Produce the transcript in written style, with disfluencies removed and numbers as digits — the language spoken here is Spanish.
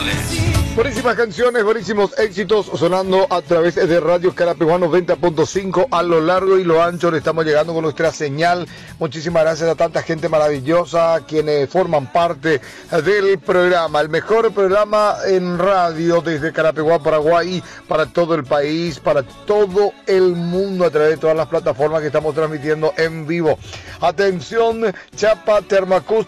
Buenísimas canciones, buenísimos éxitos sonando a través de Radio Carapeguá 90.5 a lo largo y lo ancho. Le estamos llegando con nuestra señal. Muchísimas gracias a tanta gente maravillosa quienes forman parte del programa, el mejor programa en radio desde Carapeguá, Paraguay, para todo el país, para todo el mundo a través de todas las plataformas que estamos transmitiendo en vivo. Atención, Chapa Termoacústica